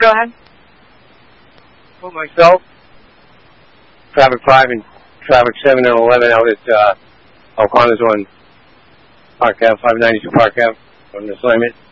Go ahead. Put myself, traffic 5 and traffic 7 and 11 out at O'Connor's on Park Ave, 592 Park Ave, on the assignment.